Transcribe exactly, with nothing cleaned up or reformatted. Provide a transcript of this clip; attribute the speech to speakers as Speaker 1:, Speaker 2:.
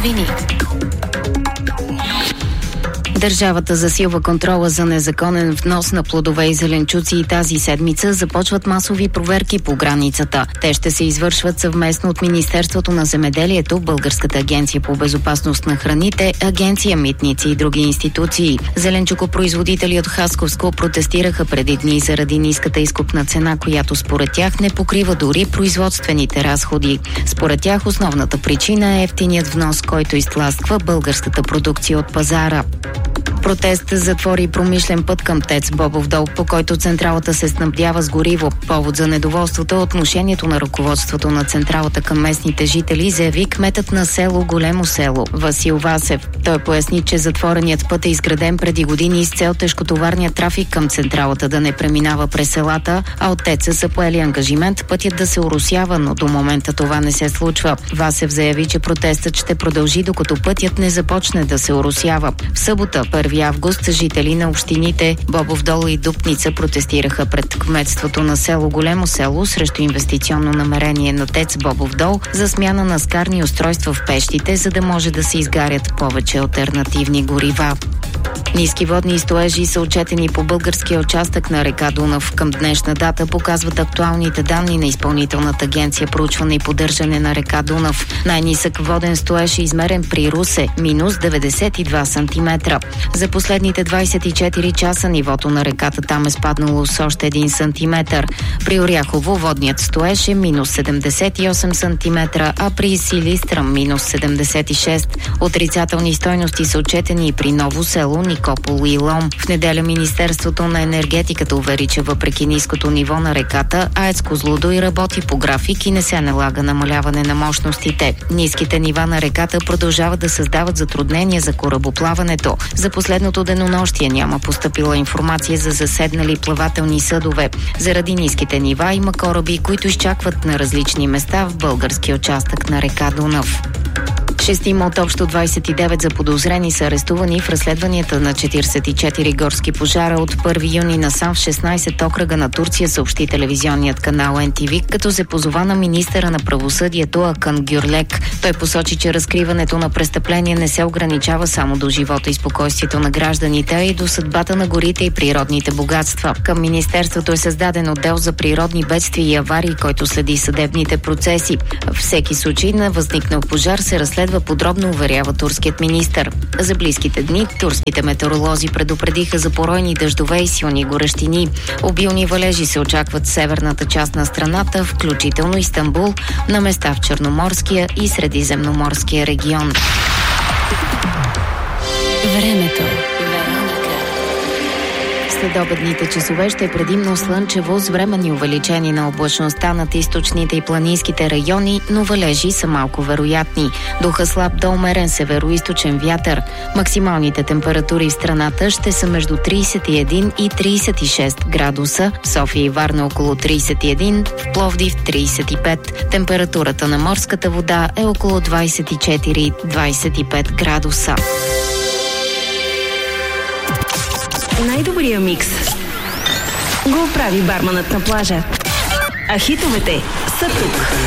Speaker 1: новини. Държавата засилва контрола за незаконен внос на плодове и зеленчуци и тази седмица започват масови проверки по границата. Те ще се извършват съвместно от Министерството на земеделието, Българската агенция по безопасност на храните, Агенция Митници и други институции. Зеленчукопроизводители от Хасковско протестираха преди дни заради ниската изкупна цена, която според тях не покрива дори производствените разходи. Според тях основната причина е евтиният внос, който изтласква българската продукция от пазара. Протест затвори промишлен път към ТЕЦ Бобов дол, по който централата се снабдява с гориво. Повод за недоволството е отношението на ръководството на централата към местните жители, заяви кметът на село Големо село Васил Васев. Той поясни, че затвореният път е изграден преди години с цел тежкотоварният трафик към централата да не преминава през селата, а от ТЕЦ са поели ангажимент пътят да се оросява, но до момента това не се случва. Васев заяви, че протестът ще продължи, докато пътят не започне да се оросява. В събота, първи август, жители на общините Бобов дол и Дупница протестираха пред кметството на село Големо село срещу инвестиционно намерение на ТЕЦ Бобов дол за смяна на скарни устройства в пещите, за да може да се изгарят повече алтернативни горива. Ниски водни строежи са отчетени по българския участък на река Дунав. Към днешна дата показват актуалните данни на Изпълнителната агенция проучване и поддържане на река Дунав. Най-нисък воден строеж е измерен при Русе – минус деветдесет и два сантиметра. За последните двадесет и четири часа нивото на реката там е спаднало с още един сантиметър. При Оряхово водният строеж е минус седемдесет и осем сантиметра, а при Силистра минус седемдесет и шест. Отрицателни стойности са отчетени и при Ново село, Никопол и Лом. В неделя Министерството на енергетиката увери, че въпреки ниското ниво на реката, АЕЦ Козлодуй работи по график и не се налага намаляване на мощностите. Ниските нива на реката продължават да създават затруднения за корабоплаването. За последното денонощие няма постъпила информация за заседнали плавателни съдове. Заради ниските нива има кораби, които изчакват на различни места в българския участък на река Дунав. Шестима от общо двадесет и девет заподозрени са арестувани в разследванията на четиридесет и четири горски пожара от първи юни насам в шестнадесет окръга на Турция, съобщи телевизионният канал Ен Ти Ви, като се позова на министъра на правосъдието Акън Гюрлек. Той посочи, че разкриването на престъпления не се ограничава само до живота и спокойствието на гражданите, а и до съдбата на горите и природните богатства. Към министерството е създаден отдел за природни бедствия и аварии, който следи съдебните процеси. В всеки случай на възникнал пожар се разследва подробно, уверява турският министър. За близките дни турските метеоролози предупредиха за поройни дъждове и силни горещини. Обилни валежи се очакват в северната част на страната, включително Истанбул, на места в Черноморския и Средиземноморския регион. Времето. Следобедните часове ще е предимно слънчево с временни увеличени на облачността над източните и планинските райони, но валежи са малко вероятни. Духа слаб до умерен североизточен вятър. Максималните температури в страната ще са между тридесет и един и тридесет и шест градуса, в София и Варна около тридесет и един, в Пловдив тридесет и пет. Температурата на морската вода е около двадесет и четири до двадесет и пет градуса.
Speaker 2: Най-добрия микс го прави барманът на плажа. А хитовете са тук.